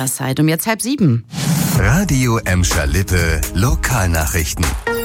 Side. Um jetzt 6:30. Radio Emscher Lippe Lokalnachrichten.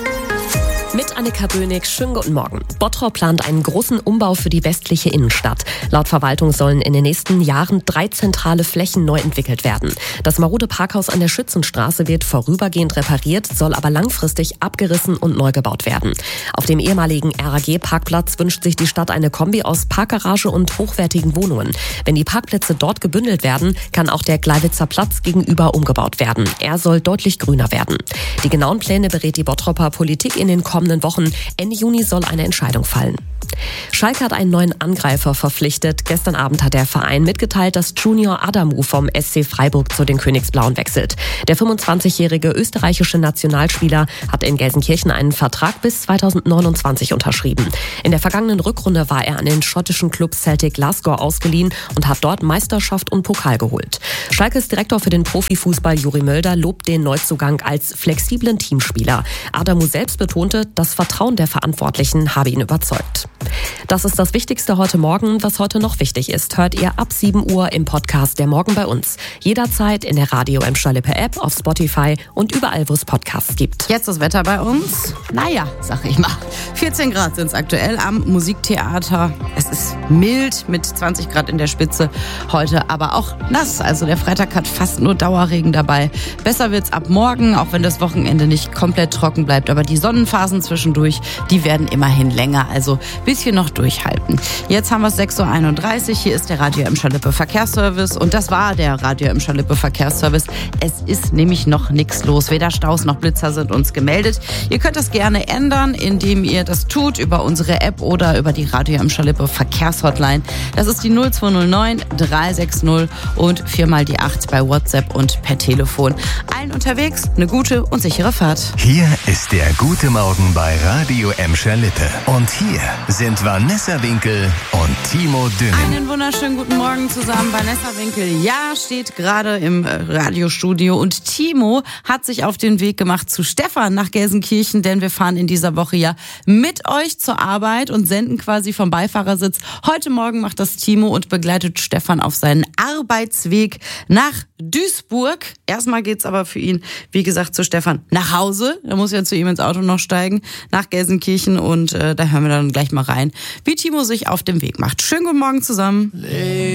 Mit Annika Bönig, schönen guten Morgen. Bottrop plant einen großen Umbau für die westliche Innenstadt. Laut Verwaltung sollen in den nächsten Jahren 3 zentrale Flächen neu entwickelt werden. Das marode Parkhaus an der Schützenstraße wird vorübergehend repariert, soll aber langfristig abgerissen und neu gebaut werden. Auf dem ehemaligen RAG-Parkplatz wünscht sich die Stadt eine Kombi aus Parkgarage und hochwertigen Wohnungen. Wenn die Parkplätze dort gebündelt werden, kann auch der Gleiwitzer Platz gegenüber umgebaut werden. Er soll deutlich grüner werden. Die genauen Pläne berät die Bottroper Politik in den kommenden Wochen. Ende Juni soll eine Entscheidung fallen. Schalke hat einen neuen Angreifer verpflichtet. Gestern Abend hat der Verein mitgeteilt, dass Junior Adamu vom SC Freiburg zu den Königsblauen wechselt. Der 25-jährige österreichische Nationalspieler hat in Gelsenkirchen einen Vertrag bis 2029 unterschrieben. In der vergangenen Rückrunde war er an den schottischen Club Celtic Glasgow ausgeliehen und hat dort Meisterschaft und Pokal geholt. Schalkes Direktor für den Profifußball Juri Mölder lobt den Neuzugang als flexiblen Teamspieler. Adamu selbst betonte, das Vertrauen der Verantwortlichen habe ihn überzeugt. Das ist das Wichtigste heute Morgen. Was heute noch wichtig ist, hört ihr ab 7 Uhr im Podcast Der Morgen bei uns. Jederzeit in der Radio Emscher Lippe App, auf Spotify und überall, wo es Podcasts gibt. Jetzt das Wetter bei uns. Naja, sag ich mal. 14 Grad sind es aktuell am Musiktheater. Es ist mild mit 20 Grad in der Spitze heute, aber auch nass. Also der Freitag hat fast nur Dauerregen dabei. Besser wird's ab morgen, auch wenn das Wochenende nicht komplett trocken bleibt. Aber die Sonnenphasen zwischendurch, die werden immerhin länger. Also bisschen noch durchhalten. Jetzt haben wir es 6:31 Uhr. Hier ist der Radio Emscher Lippe Verkehrsservice. Und das war der Radio Emscher Lippe Verkehrsservice. Es ist nämlich noch nichts los. Weder Staus noch Blitzer sind uns gemeldet. Ihr könnt das gerne ändern, indem ihr das tut über unsere App oder über die Radio Emscher Lippe Verkehrshotline. Das ist die 0209 360 und 4x8 bei WhatsApp und per Telefon. Allen unterwegs eine gute und sichere Fahrt. Hier ist der Gute Morgen bei Radio Emscher Lippe. Und hier sind Vanessa Winkel und Timo Dünning. Einen wunderschönen guten Morgen zusammen. Vanessa Winkel, ja, steht gerade im Radiostudio und Timo hat sich auf den Weg gemacht zu Stefan nach Gelsenkirchen, denn wir fahren in dieser Woche ja mit euch zur Arbeit und senden quasi vom Beifahrersitz. Heute Morgen macht das Timo und begleitet Stefan auf seinen Arbeitsweg nach Duisburg. Erstmal geht's aber für ihn, wie gesagt, zu Stefan nach Hause. Er muss ja zu ihm ins Auto noch steigen, nach Gelsenkirchen und da hören wir dann gleich mal rein, wie Timo sich auf dem Weg macht. Schönen guten Morgen zusammen.